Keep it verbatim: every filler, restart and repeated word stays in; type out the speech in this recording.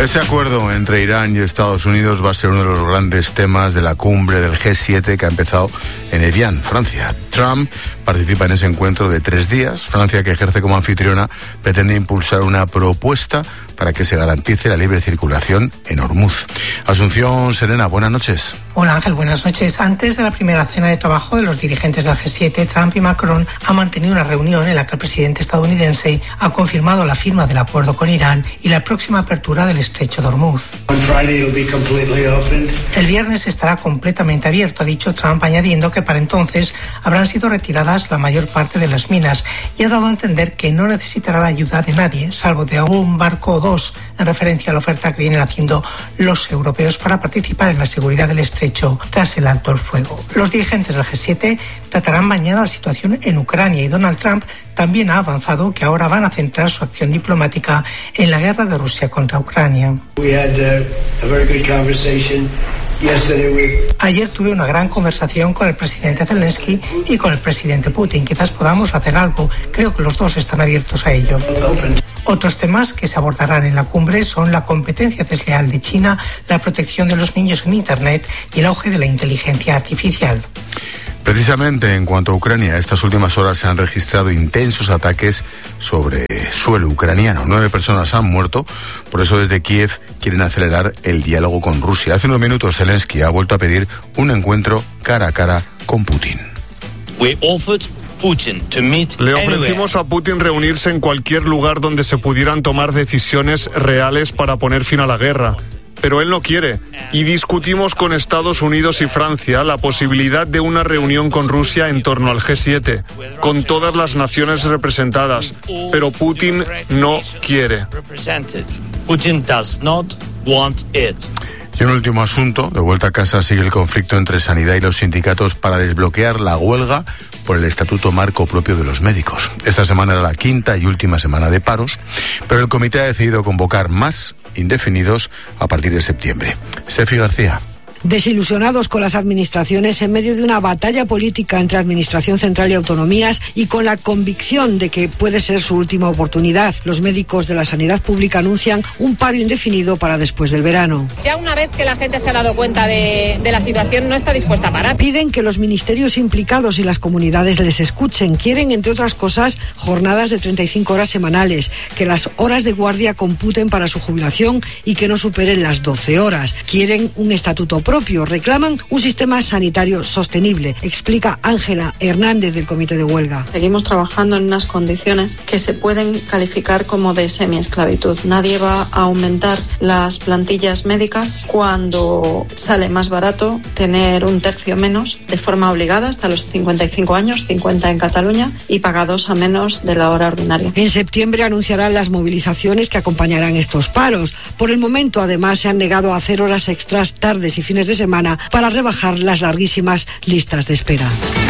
Ese acuerdo entre Irán y Estados Unidos va a ser uno de los grandes temas de la cumbre del G siete que ha empezado en Evian, Francia. Trump participa en ese encuentro de tres días. Francia, que ejerce como anfitriona, pretende impulsar una propuesta para que se garantice la libre circulación en Hormuz. Asunción Serena, buenas noches. Hola Ángel, buenas noches. Antes de la primera cena de trabajo de los dirigentes del G siete, Trump y Macron han mantenido una reunión en la que el presidente estadounidense ha confirmado la firma del acuerdo con Irán y la próxima apertura del estrecho de Hormuz. El viernes estará completamente abierto, ha dicho Trump, añadiendo que para entonces habrán sido retiradas la mayor parte de las minas, y ha dado a entender que no necesitará la ayuda de nadie, salvo de un barco o dos, en referencia a la oferta que vienen haciendo los europeos para participar en la seguridad del estrecho tras el alto el fuego. Los dirigentes del G siete tratarán mañana la situación en Ucrania, y Donald Trump también ha avanzado que ahora van a centrar su acción diplomática en la guerra de Rusia contra Ucrania. Ayer tuve una gran conversación con el presidente Zelensky y con el presidente Putin. Quizás podamos hacer algo. Creo que los dos están abiertos a ello. Otros temas que se abordarán en la cumbre son la competencia desleal de China, la protección de los niños en Internet y el auge de la inteligencia artificial. Precisamente en cuanto a Ucrania, estas últimas horas se han registrado intensos ataques sobre suelo ucraniano. Nueve personas han muerto, por eso desde Kiev quieren acelerar el diálogo con Rusia. Hace unos minutos Zelensky ha vuelto a pedir un encuentro cara a cara con Putin. We offered Putin to meet Le ofrecimos a Putin reunirse en cualquier lugar donde se pudieran tomar decisiones reales para poner fin a la guerra. Pero él no quiere, y discutimos con Estados Unidos y Francia la posibilidad de una reunión con Rusia en torno al G siete, con todas las naciones representadas, pero Putin no quiere. Putin does not want it. Y un último asunto, de vuelta a casa sigue el conflicto entre Sanidad y los sindicatos para desbloquear la huelga por el estatuto marco propio de los médicos. Esta semana era la quinta y última semana de paros, pero el comité ha decidido convocar más indefinidos a partir de septiembre. Sefi García. Desilusionados con las administraciones en medio de una batalla política entre Administración Central y autonomías, y con la convicción de que puede ser su última oportunidad, los médicos de la sanidad pública anuncian un paro indefinido para después del verano. Ya una vez que la gente se ha dado cuenta de, de la situación, no está dispuesta a parar. Piden que los ministerios implicados y las comunidades les escuchen. Quieren, entre otras cosas, jornadas de treinta y cinco horas semanales, que las horas de guardia computen para su jubilación y que no superen las doce horas. Quieren un estatuto propio. Reclaman un sistema sanitario sostenible, explica Ángela Hernández del Comité de Huelga. Seguimos trabajando en unas condiciones que se pueden calificar como de semiesclavitud. Nadie va a aumentar las plantillas médicas cuando sale más barato tener un tercio menos de forma obligada hasta los cincuenta y cinco años, cincuenta en Cataluña, y pagados a menos de la hora ordinaria. En septiembre anunciarán las movilizaciones que acompañarán estos paros. Por el momento, además, se han negado a hacer horas extras tardes y fines de semana para rebajar las larguísimas listas de espera.